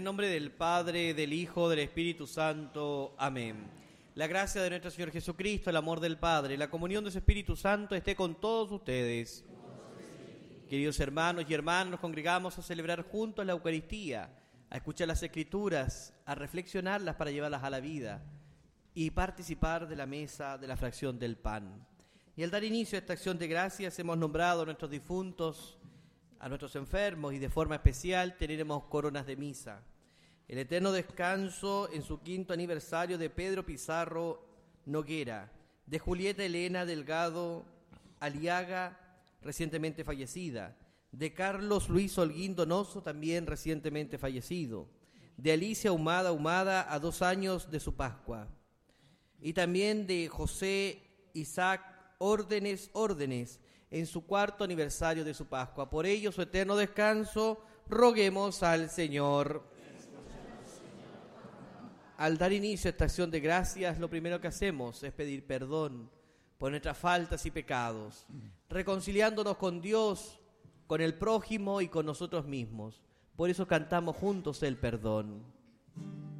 el nombre del Padre, del Hijo, del Espíritu Santo. Amén. La gracia de nuestro Señor Jesucristo, el amor del Padre, la comunión de su Espíritu Santo esté con todos ustedes. Queridos hermanos y hermanas, nos congregamos a celebrar juntos la Eucaristía, a escuchar las Escrituras, a reflexionarlas para llevarlas a la vida y participar de la mesa de la fracción del pan. Y al dar inicio a esta acción de gracias hemos nombrado a nuestros difuntos, a nuestros enfermos, y de forma especial tenemos coronas de misa. El eterno descanso en su 5º aniversario de Pedro Pizarro Noguera, de Julieta Elena Delgado Aliaga, recientemente fallecida, de Carlos Luis Holguín Donoso, también recientemente fallecido, de Alicia Humada a 2 años de su Pascua, y también de José Isaac Órdenes, en su 4º aniversario de su Pascua. Por ello, su eterno descanso, roguemos al Señor. Al dar inicio a esta acción de gracias, lo primero que hacemos es pedir perdón por nuestras faltas y pecados, reconciliándonos con Dios, con el prójimo y con nosotros mismos. Por eso cantamos juntos el perdón.